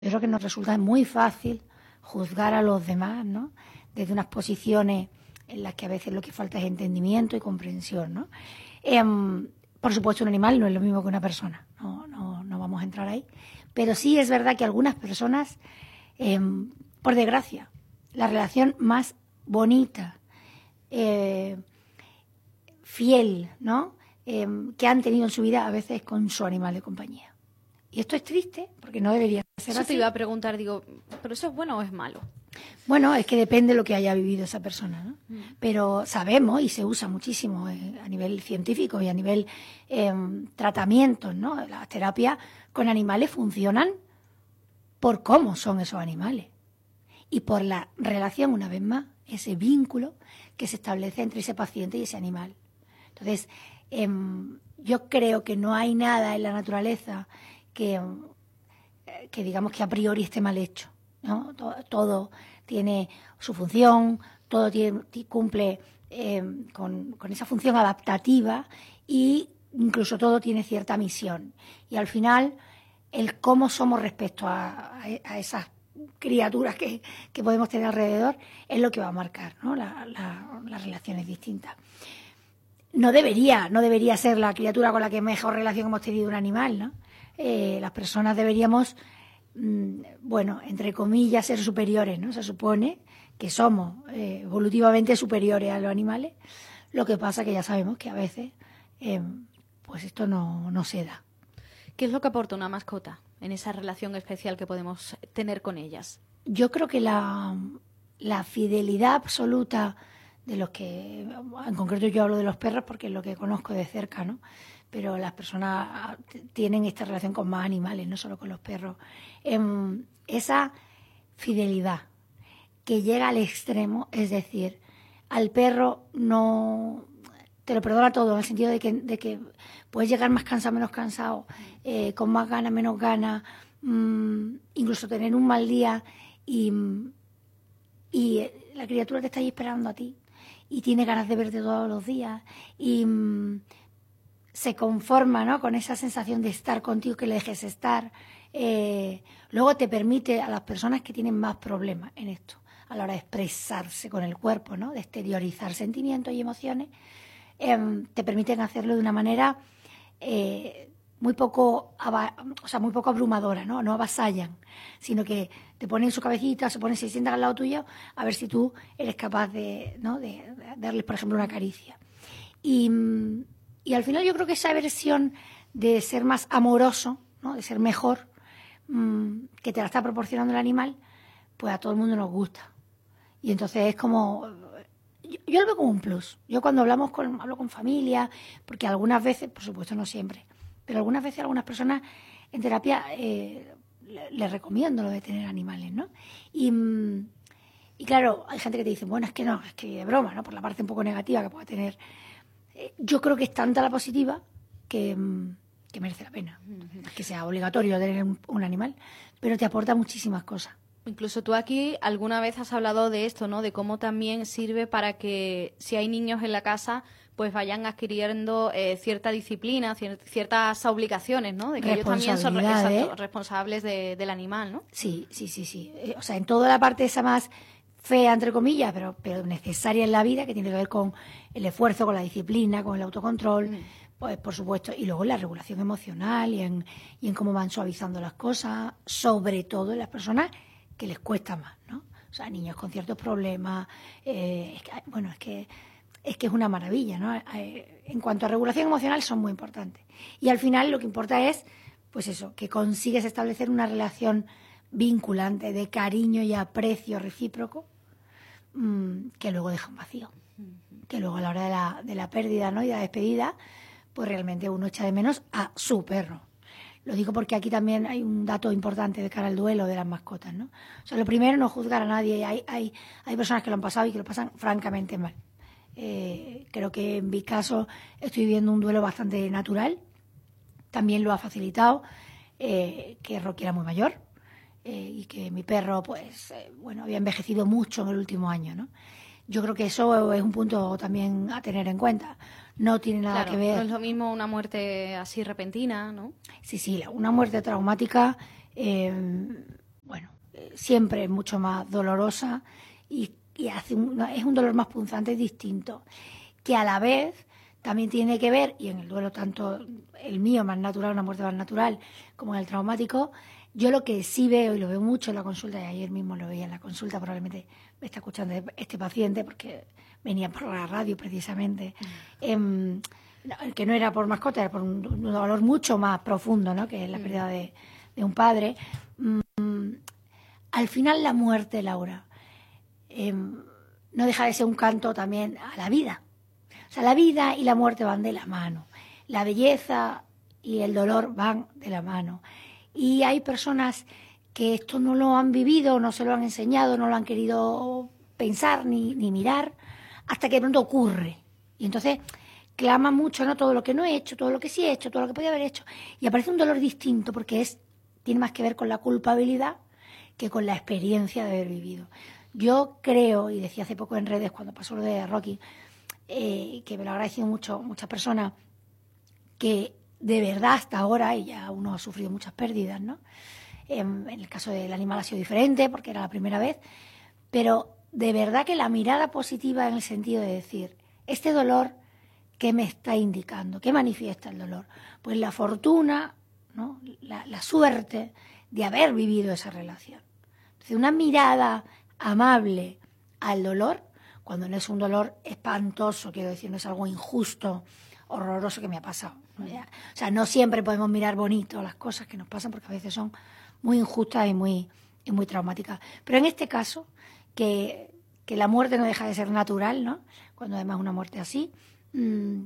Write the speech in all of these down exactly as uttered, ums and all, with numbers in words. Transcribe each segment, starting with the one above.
Yo creo que nos resulta muy fácil juzgar a los demás, ¿no? Desde unas posiciones en las que a veces lo que falta es entendimiento y comprensión, ¿no? Eh, por supuesto, un animal no es lo mismo que una persona, no, no, no vamos a entrar ahí. Pero sí es verdad que algunas personas, eh, por desgracia, la relación más bonita, eh, fiel, ¿no? Eh, que han tenido en su vida a veces con su animal de compañía. Y esto es triste, porque no debería ser Eso así. te iba a preguntar, digo, ¿pero eso es bueno o es malo? Bueno, es que depende de lo que haya vivido esa persona, ¿no? Mm. Pero sabemos, y se usa muchísimo eh, a nivel científico y a nivel eh, tratamientos, ¿no? Las terapias con animales funcionan por cómo son esos animales y por la relación, una vez más, ese vínculo que se establece entre ese paciente y ese animal. Entonces, eh, yo creo que no hay nada en la naturaleza que, que digamos que a priori esté mal hecho, ¿no? Todo, todo tiene su función, todo tiene, cumple eh, con, con esa función adaptativa e incluso todo tiene cierta misión. Y al final, el cómo somos respecto a, a, a esas criaturas que, que podemos tener alrededor es lo que va a marcar, ¿no? la, la, las relaciones distintas. No debería, no debería ser la criatura con la que mejor relación hemos tenido un animal, ¿no? Eh, las personas deberíamos, mmm, bueno, entre comillas, ser superiores, ¿no? Se supone que somos eh, evolutivamente superiores a los animales. Lo que pasa que ya sabemos que a veces, eh, pues esto no, no se da. ¿Qué es lo que aporta una mascota en esa relación especial que podemos tener con ellas? Yo creo que la, la fidelidad absoluta de los que, en concreto yo hablo de los perros porque es lo que conozco de cerca, ¿no? Pero las personas tienen esta relación con más animales, no solo con los perros. Eh, esa fidelidad que llega al extremo, es decir, al perro no te lo perdona todo, en el sentido de que, de que puedes llegar más cansado, menos cansado, eh, con más ganas, menos ganas, mmm, incluso tener un mal día y, y la criatura te está ahí esperando a ti y tiene ganas de verte todos los días y mmm, se conforma, ¿no?, con esa sensación de estar contigo, que le dejes estar. Eh, luego te permite a las personas que tienen más problemas en esto, a la hora de expresarse con el cuerpo, ¿no?, de exteriorizar sentimientos y emociones, eh, te permiten hacerlo de una manera eh, muy poco, o sea, muy poco abrumadora, ¿no? No avasallan, sino que te ponen su cabecita, se ponen, se sientan al lado tuyo, a ver si tú eres capaz de, ¿no?, de, de darles, por ejemplo, una caricia. Y, y al final yo creo que esa versión de ser más amoroso, ¿no?, de ser mejor, mmm, que te la está proporcionando el animal, pues a todo el mundo nos gusta. Y entonces es como... Yo, yo lo veo como un plus. Yo cuando hablamos con, hablo con familia, porque algunas veces, por supuesto no siempre, pero algunas veces a algunas personas en terapia eh, les le recomiendo lo de tener animales, ¿no? Y, y claro, hay gente que te dice, bueno, es que no, es que de broma, ¿no?, por la parte un poco negativa que pueda tener. Eh, yo creo que es tanta la positiva que, que merece la pena. No es que sea obligatorio tener un, un animal, pero te aporta muchísimas cosas. Incluso tú aquí alguna vez has hablado de esto, ¿no?, de cómo también sirve para que si hay niños en la casa, pues vayan adquiriendo eh, cierta disciplina, cier ciertas obligaciones, ¿no?, de que ellos también son exacto, responsables de, del animal, ¿no? Sí, sí, sí, sí. Eh, o sea, en toda la parte esa más fea, entre comillas, pero, pero necesaria en la vida, que tiene que ver con el esfuerzo, con la disciplina, con el autocontrol, mm. pues por supuesto, y luego en la regulación emocional y en, y en cómo van suavizando las cosas, sobre todo en las personas que les cuesta más, ¿no? O sea, niños con ciertos problemas, eh, es que, bueno, es que es que es una maravilla, ¿no? Eh, en cuanto a regulación emocional son muy importantes. Y al final lo que importa es, pues eso, que consigues establecer una relación vinculante de cariño y aprecio recíproco, mmm, que luego deja un vacío. Que luego a la hora de la, de la pérdida, ¿no?, y de la despedida, pues realmente uno echa de menos a su perro. Lo digo porque aquí también hay un dato importante de cara al duelo de las mascotas, ¿no? O sea, lo primero, no juzgar a nadie. Hay, hay, hay personas que lo han pasado y que lo pasan francamente mal. Eh, creo que en mi caso estoy viviendo un duelo bastante natural. También lo ha facilitado eh, que Rocky era muy mayor eh, y que mi perro, pues, eh, bueno, había envejecido mucho en el último año, ¿no? Yo creo que eso es un punto también a tener en cuenta. No tiene nada claro, que ver. No es lo mismo una muerte así repentina, ¿no? Sí, sí, una muerte traumática eh, siempre es mucho más dolorosa y, y hace un, es un dolor más punzante y distinto, que a la vez también tiene que ver, y en el duelo tanto el mío más natural, una muerte más natural, como en el traumático, yo lo que sí veo, y lo veo mucho en la consulta, y ayer mismo lo veía en la consulta, probablemente me está escuchando este paciente, porque venía por la radio precisamente, mm. eh, que no era por mascota, era por un, un dolor mucho más profundo, ¿no?, que es la pérdida de, de un padre. Mm, al final la muerte, Laura, eh, no deja de ser un canto también a la vida. O sea, la vida y la muerte van de la mano. La belleza y el dolor van de la mano. Y hay personas que esto no lo han vivido, no se lo han enseñado, no lo han querido pensar ni, ni mirar, hasta que de pronto ocurre. Y entonces claman mucho, ¿no?, todo lo que no he hecho, todo lo que sí he hecho, todo lo que podía haber hecho. Y aparece un dolor distinto porque es tiene más que ver con la culpabilidad que con la experiencia de haber vivido. Yo creo, y decía hace poco en redes cuando pasó lo de Rocky, eh, que me lo ha agradecido mucho muchas personas, que de verdad hasta ahora, y ya uno ha sufrido muchas pérdidas, ¿no? En, en el caso del animal ha sido diferente porque era la primera vez, pero de verdad que la mirada positiva en el sentido de decir, este dolor, ¿qué me está indicando? ¿Qué manifiesta el dolor? Pues la fortuna, ¿no?, la, la suerte de haber vivido esa relación. Entonces, una mirada amable al dolor, cuando no es un dolor espantoso, quiero decir, no es algo injusto, horroroso que me ha pasado, ¿no? O sea, no siempre podemos mirar bonito las cosas que nos pasan porque a veces son muy injustas y muy, y muy traumáticas. Pero en este caso, que, que la muerte no deja de ser natural, ¿no?, cuando además una muerte así, mmm,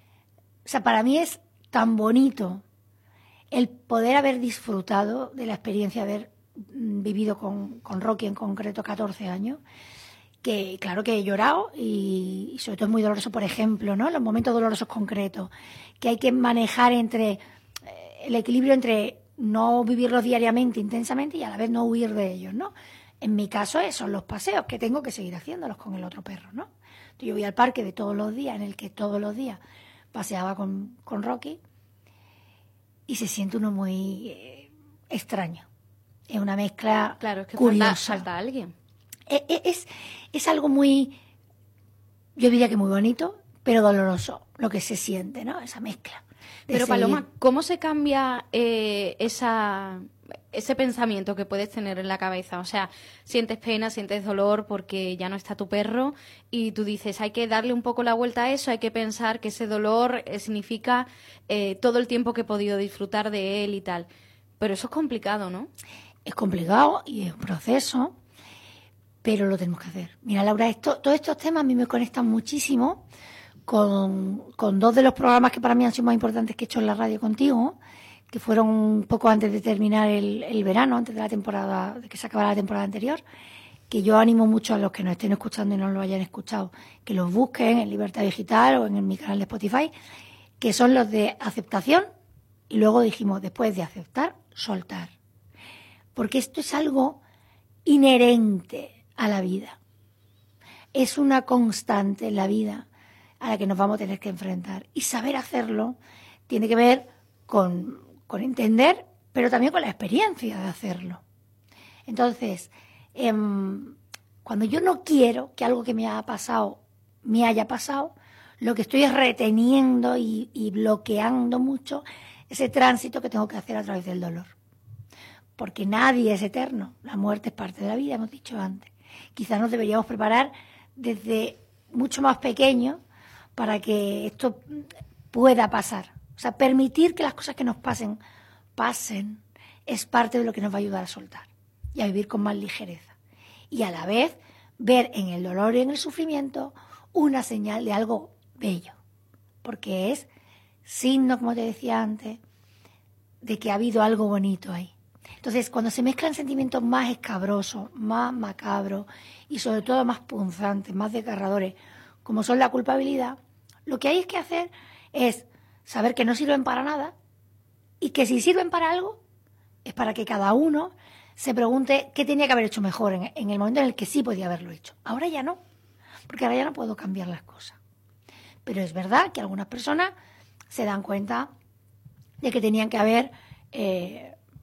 o sea, para mí es tan bonito el poder haber disfrutado de la experiencia de haber vivido con, con Rocky en concreto catorce años, que claro que he llorado y, y sobre todo es muy doloroso, por ejemplo, ¿no?, los momentos dolorosos concretos, que hay que manejar entre eh, el equilibrio entre no vivirlos diariamente, intensamente, y a la vez no huir de ellos, ¿no? En mi caso, esos son los paseos que tengo que seguir haciéndolos con el otro perro, ¿no? Yo voy al parque de todos los días, en el que todos los días paseaba con, con Rocky, y se siente uno muy eh, extraño. Es una mezcla claro, es que curiosa. Falta, falta alguien. Es, es, es algo muy, yo diría que muy bonito, pero doloroso, lo que se siente, ¿no? Esa mezcla. Pero seguir. Paloma, ¿cómo se cambia eh, esa, ese pensamiento que puedes tener en la cabeza? O sea, sientes pena, sientes dolor porque ya no está tu perro y tú dices, hay que darle un poco la vuelta a eso, hay que pensar que ese dolor eh, significa eh, todo el tiempo que he podido disfrutar de él y tal. Pero eso es complicado, ¿no? Es complicado y es un proceso, pero lo tenemos que hacer. Mira, Laura, esto, todos estos temas a mí me conectan muchísimo con, con dos de los programas que para mí han sido más importantes que he hecho en la radio contigo, que fueron un poco antes de terminar el, el verano, antes de la temporada, de que se acabara la temporada anterior, que yo animo mucho a los que nos estén escuchando y no lo hayan escuchado, que los busquen en Libertad Digital o en, en mi canal de Spotify, que son los de aceptación, y luego dijimos, después de aceptar, soltar. Porque esto es algo inherente a la vida. Es una constante en la vida a la que nos vamos a tener que enfrentar. Y saber hacerlo tiene que ver con, con entender, pero también con la experiencia de hacerlo. Entonces, eh, cuando yo no quiero que algo que me ha pasado me haya pasado, lo que estoy es reteniendo y, y bloqueando mucho ese tránsito que tengo que hacer a través del dolor. Porque nadie es eterno. La muerte es parte de la vida, hemos dicho antes. Quizás nos deberíamos preparar desde mucho más pequeño para que esto pueda pasar. O sea, permitir que las cosas que nos pasen, pasen, es parte de lo que nos va a ayudar a soltar y a vivir con más ligereza. Y a la vez, ver en el dolor y en el sufrimiento una señal de algo bello. Porque es signo, como te decía antes, de que ha habido algo bonito ahí. Entonces, cuando se mezclan sentimientos más escabrosos, más macabros y sobre todo más punzantes, más desgarradores, como son la culpabilidad, lo que hay es que hacer es saber que no sirven para nada y que si sirven para algo es para que cada uno se pregunte qué tenía que haber hecho mejor en, en el momento en el que sí podía haberlo hecho. Ahora ya no, porque ahora ya no puedo cambiar las cosas. Pero es verdad que algunas personas se dan cuenta de que tenían que haber... Eh,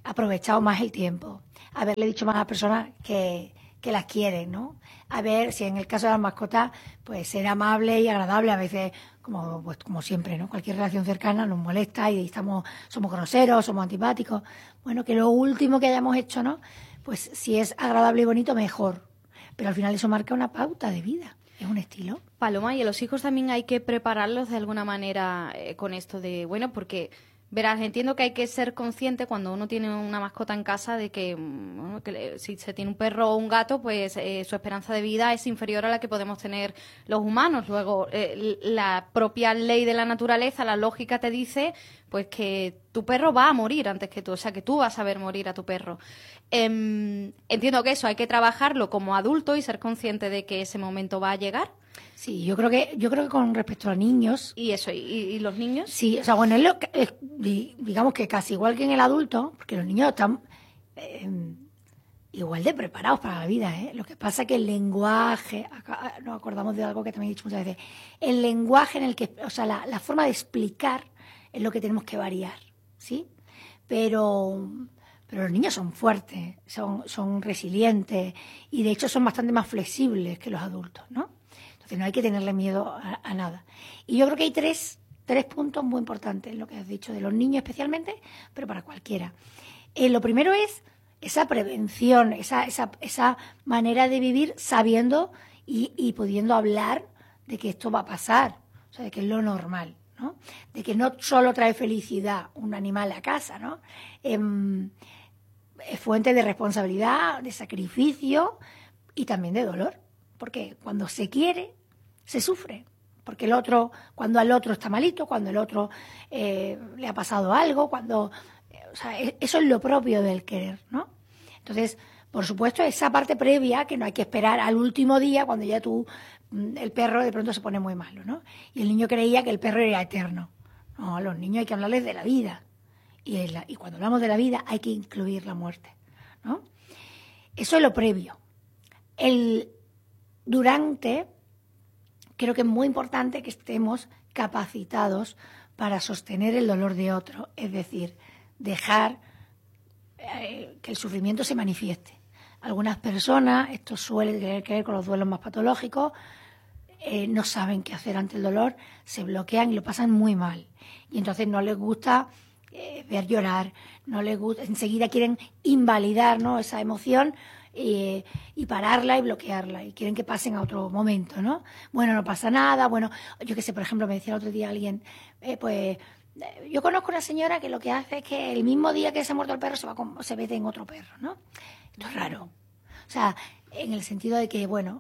aprovechado más el tiempo, haberle dicho más a las personas que, que las quieren, ¿no? A ver si en el caso de las mascotas, pues ser amable y agradable. A veces, como pues como siempre, ¿no? Cualquier relación cercana nos molesta y estamos, somos groseros, somos antipáticos. Bueno, que lo último que hayamos hecho, ¿no? Pues si es agradable y bonito, mejor. Pero al final eso marca una pauta de vida, es un estilo. Paloma, y a los hijos también hay que prepararlos de alguna manera eh, con esto de, bueno, porque... Verás, entiendo que hay que ser consciente cuando uno tiene una mascota en casa de que, bueno, que si se tiene un perro o un gato, pues eh, su esperanza de vida es inferior a la que podemos tener los humanos. Luego, eh, la propia ley de la naturaleza, la lógica te dice pues que tu perro va a morir antes que tú, o sea, que tú vas a ver morir a tu perro. Eh, entiendo que eso hay que trabajarlo como adulto y ser consciente de que ese momento va a llegar. Sí, yo creo que yo creo que con respecto a niños y eso y, y los niños sí, o sea, bueno, es lo que, es, digamos que casi igual que en el adulto, porque los niños están eh, igual de preparados para la vida, ¿eh? Lo que pasa es que el lenguaje, acá nos acordamos de algo que también he dicho muchas veces, el lenguaje en el que, o sea, la, la forma de explicar es lo que tenemos que variar, ¿sí? Pero pero los niños son fuertes, son son resilientes y de hecho son bastante más flexibles que los adultos, ¿no? Entonces no hay que tenerle miedo a, a nada. Y yo creo que hay tres, tres puntos muy importantes en lo que has dicho, de los niños especialmente, pero para cualquiera. Eh, lo primero es esa prevención, esa, esa, esa manera de vivir sabiendo y, y pudiendo hablar de que esto va a pasar, o sea, de que es lo normal, ¿no? De que no solo trae felicidad un animal a casa, ¿no? Eh, es fuente de responsabilidad, de sacrificio y también de dolor. Porque cuando se quiere, se sufre. Porque el otro, cuando al otro está malito, cuando el otro eh, le ha pasado algo, cuando... Eh, o sea, eso es lo propio del querer, ¿no? Entonces, por supuesto, esa parte previa, que no hay que esperar al último día, cuando ya tú, el perro de pronto se pone muy malo, ¿no? Y el niño creía que el perro era eterno. No, a los niños hay que hablarles de la vida. Y, la, y cuando hablamos de la vida hay que incluir la muerte, ¿no? Eso es lo previo. El... Durante, creo que es muy importante que estemos capacitados para sostener el dolor de otro, es decir, dejar eh, que el sufrimiento se manifieste. Algunas personas, esto suele tener que ver con los duelos más patológicos, eh, no saben qué hacer ante el dolor, se bloquean y lo pasan muy mal. Y entonces no les gusta eh, ver llorar, no les gusta, enseguida quieren invalidar, ¿no?, esa emoción, Eh, y pararla y bloquearla y quieren que pasen a otro momento, ¿no? Bueno, no pasa nada, bueno, yo qué sé, por ejemplo, me decía el otro día alguien, eh, pues eh, yo conozco una señora que lo que hace es que el mismo día que se ha muerto el perro se va con, se mete en otro perro, ¿no? Esto es raro. O sea, en el sentido de que, bueno,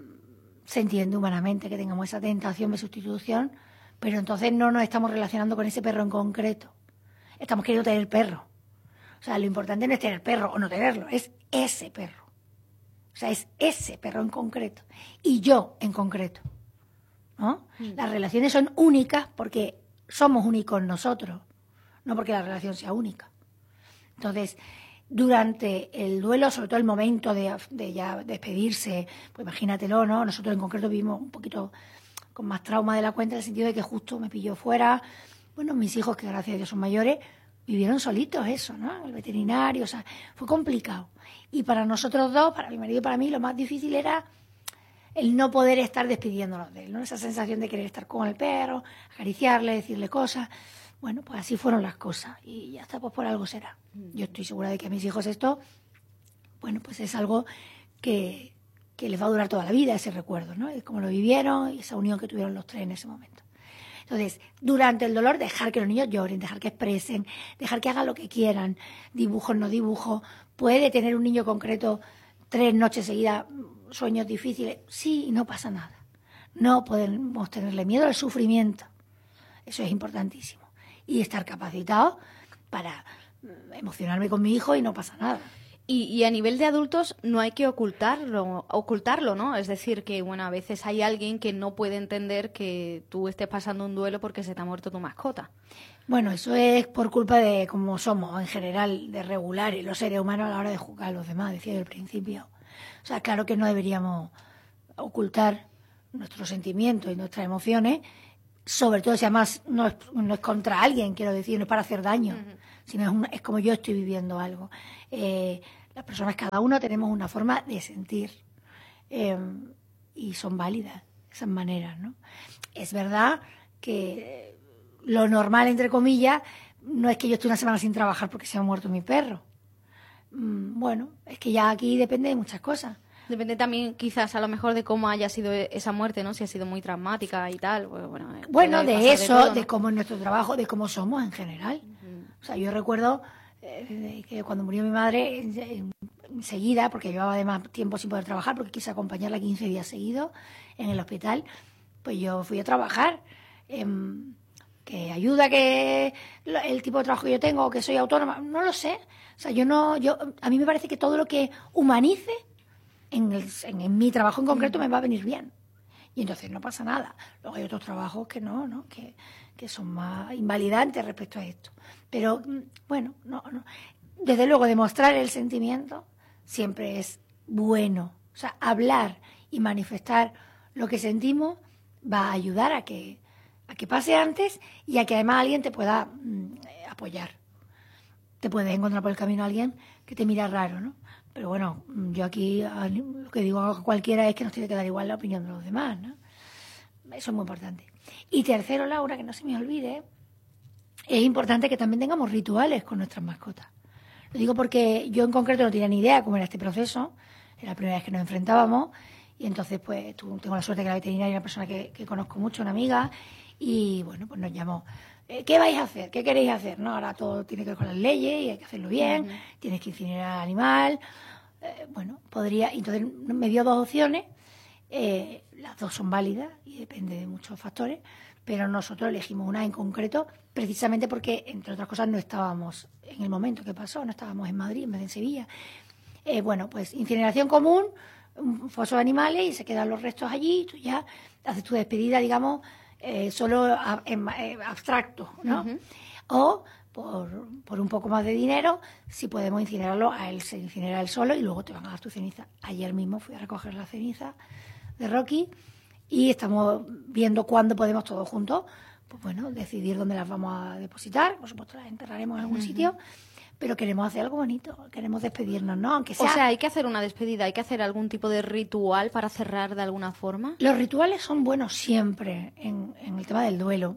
se entiende humanamente que tengamos esa tentación de sustitución, pero entonces no nos estamos relacionando con ese perro en concreto. Estamos queriendo tener perro. O sea, lo importante no es tener perro o no tenerlo, es ese perro. O sea, es ese perro en concreto. Y yo en concreto, ¿no? Mm. Las relaciones son únicas porque somos únicos nosotros, no porque la relación sea única. Entonces, durante el duelo, sobre todo el momento de, de ya despedirse, pues imagínatelo, ¿no? Nosotros en concreto vivimos un poquito con más trauma de la cuenta, en el sentido de que justo me pilló fuera. Bueno, mis hijos, que gracias a Dios son mayores, vivieron solitos eso, ¿no? El veterinario, o sea, fue complicado. Y para nosotros dos, para mi marido y para mí, lo más difícil era el no poder estar despidiéndonos de él, ¿no? Esa sensación de querer estar con el perro, acariciarle, decirle cosas. Bueno, pues así fueron las cosas y ya está, pues por algo será. Yo estoy segura de que a mis hijos esto, bueno, pues es algo que, que les va a durar toda la vida, ese recuerdo, ¿no? Es como lo vivieron y esa unión que tuvieron los tres en ese momento. Entonces, durante el dolor, dejar que los niños lloren, dejar que expresen, dejar que hagan lo que quieran, dibujos, no dibujos. ¿Puede tener un niño concreto tres noches seguidas sueños difíciles? Sí, y no pasa nada. No podemos tenerle miedo al sufrimiento. Eso es importantísimo. Y estar capacitados para emocionarme con mi hijo y no pasa nada. Y, y a nivel de adultos no hay que ocultarlo, ocultarlo, ¿no? Es decir, que bueno, a veces hay alguien que no puede entender que tú estés pasando un duelo porque se te ha muerto tu mascota. Bueno, eso es por culpa de cómo somos en general, de regulares los seres humanos a la hora de juzgar a los demás, decía yo al principio. O sea, claro que no deberíamos ocultar nuestros sentimientos y nuestras emociones sobre todo si además no es, no es contra alguien, quiero decir, no es para hacer daño, uh-huh. sino es, una, es como yo estoy viviendo algo. Eh, las personas, cada uno tenemos una forma de sentir eh, y son válidas esas maneras, ¿no? Es verdad que lo normal, entre comillas, no es que yo esté una semana sin trabajar porque se ha muerto mi perro. Bueno, es que ya aquí depende de muchas cosas. Depende también quizás a lo mejor de cómo haya sido esa muerte, ¿no? Si ha sido muy traumática y tal. Pues, bueno, bueno de eso, de, todo, ¿no? De cómo es nuestro trabajo, de cómo somos en general. Uh-huh. O sea, yo recuerdo eh, que cuando murió mi madre, enseguida, porque llevaba además tiempo sin poder trabajar, porque quise acompañarla quince días seguidos en el hospital, pues yo fui a trabajar. Eh, que ayuda que el tipo de trabajo que yo tengo, que soy autónoma, no lo sé. O sea, yo no, yo, a mí me parece que todo lo que humanice en, el, en, en mi trabajo en concreto me va a venir bien. Y entonces no pasa nada. Luego hay otros trabajos que no, ¿no? Que, que son más invalidantes respecto a esto. Pero, bueno, no, no. Desde luego, demostrar el sentimiento siempre es bueno. O sea, hablar y manifestar lo que sentimos va a ayudar a que, a que pase antes y a que además alguien te pueda mm, apoyar. Te puedes encontrar por el camino a alguien que te mira raro, ¿no? Pero bueno, yo aquí lo que digo a cualquiera es que nos tiene que dar igual la opinión de los demás, ¿no? Eso es muy importante. Y tercero, Laura, que no se me olvide, es importante que también tengamos rituales con nuestras mascotas. Lo digo porque yo en concreto no tenía ni idea cómo era este proceso, era la primera vez que nos enfrentábamos, y entonces pues tengo la suerte que la veterinaria es una persona que, que conozco mucho, una amiga, y bueno, pues nos llamó. ¿Qué vais a hacer? ¿Qué queréis hacer? ¿No? Ahora todo tiene que ver con las leyes y hay que hacerlo bien, uh-huh. Tienes que incinerar al animal. Eh, bueno, podría. Entonces me dio dos opciones, eh, las dos son válidas y depende de muchos factores, pero nosotros elegimos una en concreto precisamente porque, entre otras cosas, no estábamos en el momento que pasó, no estábamos en Madrid en vez de en Sevilla. Eh, bueno, pues incineración común, un foso de animales y se quedan los restos allí, tú ya haces tu despedida, digamos, Eh, solo a, en, eh, abstracto, ¿no? Uh-huh. O por, por un poco más de dinero, si podemos incinerarlo, a él se incinera él solo y luego te van a dar tu ceniza. Ayer mismo fui a recoger la ceniza de Rocky y estamos viendo cuándo podemos todos juntos, pues bueno, decidir dónde las vamos a depositar. Por supuesto, las enterraremos en algún uh-huh. sitio, pero queremos hacer algo bonito, queremos despedirnos, ¿no? Aunque sea... O sea, hay que hacer una despedida, hay que hacer algún tipo de ritual para cerrar de alguna forma. Los rituales son buenos siempre en, en el tema del duelo.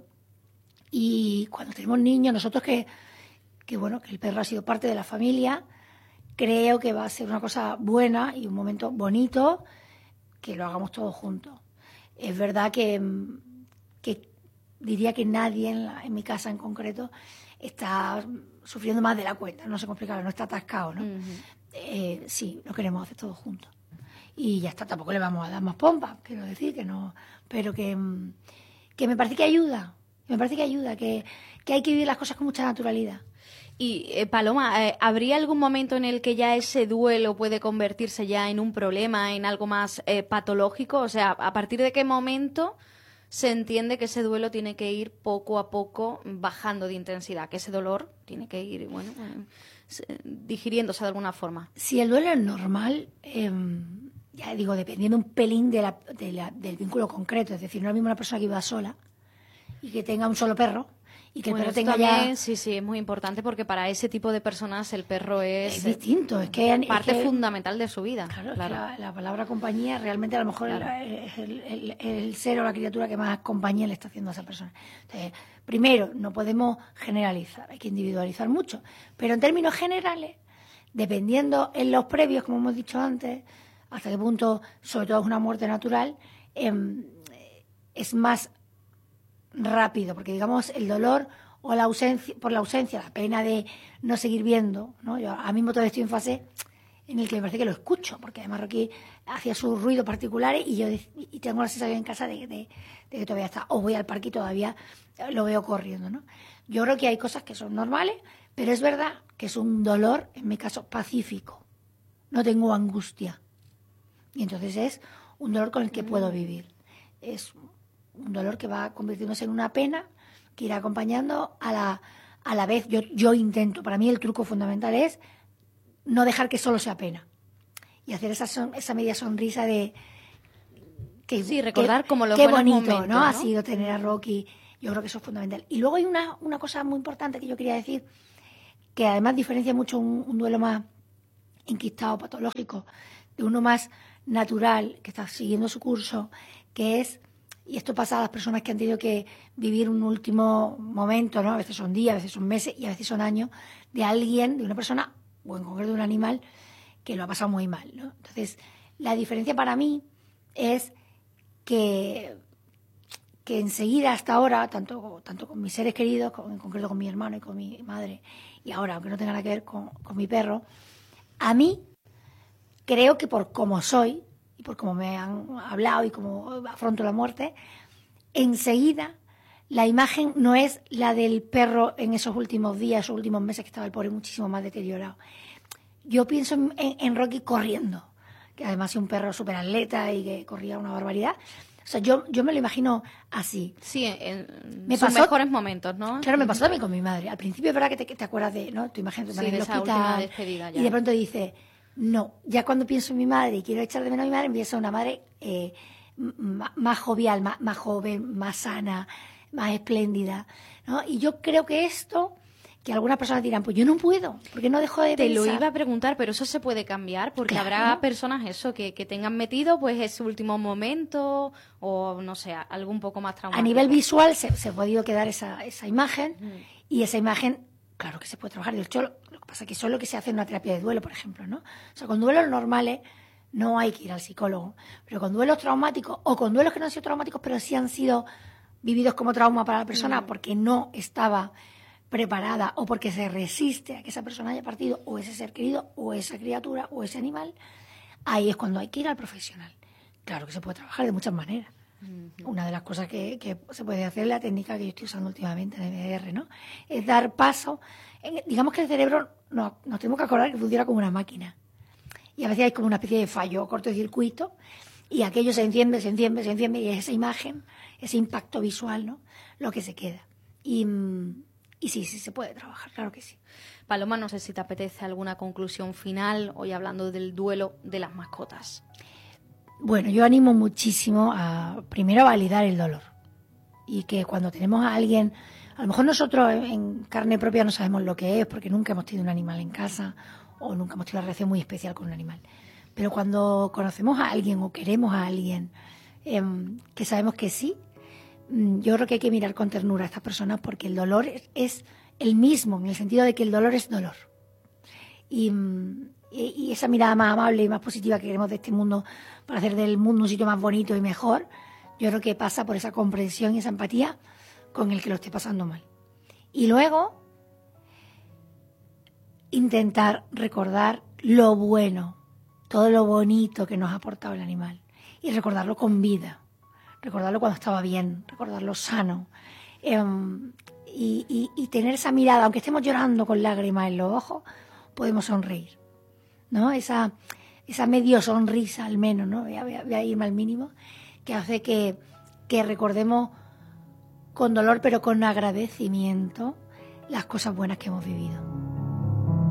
Y cuando tenemos niños, nosotros que, que, bueno, que el perro ha sido parte de la familia, creo que va a ser una cosa buena y un momento bonito que lo hagamos todos juntos. Es verdad que, que diría que nadie en, la, en mi casa en concreto está sufriendo más de la cuenta, no sé cómo explicarlo, no está atascado, ¿no? Uh-huh. Eh, sí, lo queremos hacer todos juntos. Y ya está, tampoco le vamos a dar más pompa, quiero decir, que no, pero que, que me parece que ayuda, me parece que ayuda, que, que hay que vivir las cosas con mucha naturalidad. Y, eh, Paloma, eh, ¿habría algún momento en el que ya ese duelo puede convertirse ya en un problema, en algo más eh, patológico? O sea, ¿a partir de qué momento se entiende que ese duelo tiene que ir poco a poco bajando de intensidad, que ese dolor tiene que ir, bueno, eh, digiriéndose de alguna forma? Si el duelo es normal, eh, ya digo, dependiendo un pelín de la, de la, del vínculo concreto, es decir, no es lo mismo una persona que viva sola y que tenga un solo perro y que bueno, el perro tenga también, ya... Sí, sí, es muy importante porque para ese tipo de personas el perro es... Es distinto, es que... Parte es que, fundamental de su vida. Claro, claro. Es que la, la palabra compañía realmente a lo mejor claro. es el, el, el, el ser o la criatura que más compañía le está haciendo a esa persona. Entonces, primero, no podemos generalizar, hay que individualizar mucho, pero en términos generales, dependiendo en los previos, como hemos dicho antes, hasta qué punto, sobre todo es una muerte natural, eh, es más rápido, porque digamos el dolor o la ausencia, por la ausencia, la pena de no seguir viendo, ¿no? Yo ahora mismo todavía estoy en fase en el que me parece que lo escucho, porque además Rocky hacía sus ruidos particulares y yo y tengo la sensación en casa de, de, de que todavía está, o voy al parque y todavía lo veo corriendo, ¿no? Yo creo que hay cosas que son normales, pero es verdad que es un dolor, en mi caso, pacífico. No tengo angustia. Y entonces es un dolor con el que puedo vivir. Es un dolor que va convirtiéndose en una pena que irá acompañando a la, a la vez. Yo, yo intento, para mí el truco fundamental es no dejar que solo sea pena y hacer esa, son, esa media sonrisa de que, sí, recordar que, como los qué buenos bonito, momentos, ¿no? ¿no? Ha sido tener a Rocky Yo creo que eso es fundamental. Y luego hay una, una cosa muy importante que yo quería decir, que además diferencia mucho un, un duelo más enquistado, patológico, de uno más natural, que está siguiendo su curso, que es, y esto pasa a las personas que han tenido que vivir un último momento, ¿no? A veces son días, a veces son meses y a veces son años, de alguien, de una persona, o en concreto de un animal, que lo ha pasado muy mal, ¿no? Entonces, la diferencia para mí es que, que enseguida hasta ahora, tanto, tanto con mis seres queridos, con, en concreto con mi hermano y con mi madre, y ahora, aunque no tenga nada que ver con, con mi perro, a mí creo que por cómo soy, y por cómo me han hablado y cómo afronto la muerte, enseguida la imagen no es la del perro en esos últimos días, esos últimos meses que estaba el pobre muchísimo más deteriorado. Yo pienso en, en Rocky corriendo, que además es un perro súper atleta y que corría una barbaridad. O sea, yo, yo me lo imagino así. Sí, en me sus pasó, mejores momentos, ¿no? Claro, me pasó también con mi madre. Al principio es verdad que te, que te acuerdas de, ¿no? Tu imagen, tu madre sí, en el hospital. Y de pronto dices, no, ya cuando pienso en mi madre y quiero echar de menos a mi madre, empiezo una madre eh, m- más jovial, más, más joven, más sana, más espléndida, ¿no? Y yo creo que esto, que algunas personas dirán, pues yo no puedo, porque no dejo de Te pensar. lo iba a preguntar, pero eso se puede cambiar, porque Claro. habrá personas eso que, que tengan metido pues ese último momento o no sé, algo un poco más traumático. A nivel visual se, se ha podido quedar esa, esa imagen mm. y esa imagen, claro que se puede trabajar. De hecho, lo, lo que pasa es que eso es lo que se hace en una terapia de duelo, por ejemplo, ¿no? O sea, con duelos normales no hay que ir al psicólogo, pero con duelos traumáticos o con duelos que no han sido traumáticos, pero sí han sido vividos como trauma para la persona mm. porque no estaba preparada o porque se resiste a que esa persona haya partido o ese ser querido o esa criatura o ese animal, ahí es cuando hay que ir al profesional. Claro que se puede trabajar de muchas maneras. Uh-huh. Una de las cosas que, que se puede hacer, la técnica que yo estoy usando últimamente en M D R, ¿no? Es dar paso. En, digamos que el cerebro no, nos tenemos que acordar que funciona como una máquina. Y a veces hay como una especie de fallo, cortocircuito, y aquello se enciende, se enciende, se enciende, y es esa imagen, ese impacto visual, ¿no? Lo que se queda. Y... Y sí, sí se puede trabajar, claro que sí. Paloma, no sé si te apetece alguna conclusión final hoy hablando del duelo de las mascotas. Bueno, yo animo muchísimo a, primero, a validar el dolor. Y que cuando tenemos a alguien, a lo mejor nosotros en carne propia no sabemos lo que es porque nunca hemos tenido un animal en casa o nunca hemos tenido una relación muy especial con un animal. Pero cuando conocemos a alguien o queremos a alguien eh, que sabemos que sí, yo creo que hay que mirar con ternura a estas personas porque el dolor es, es el mismo, en el sentido de que el dolor es dolor. Y, y, y esa mirada más amable y más positiva que queremos de este mundo para hacer del mundo un sitio más bonito y mejor, yo creo que pasa por esa comprensión y esa empatía con el que lo esté pasando mal. Y luego, intentar recordar lo bueno, todo lo bonito que nos ha aportado el animal y recordarlo con vida. Recordarlo cuando estaba bien, recordarlo sano, eh, y, y, y tener esa mirada, aunque estemos llorando con lágrimas en los ojos, podemos sonreír, ¿no? Esa, esa medio sonrisa al menos, ¿no? Voy a, voy a irme al mínimo, que hace que, que recordemos con dolor pero con agradecimiento las cosas buenas que hemos vivido.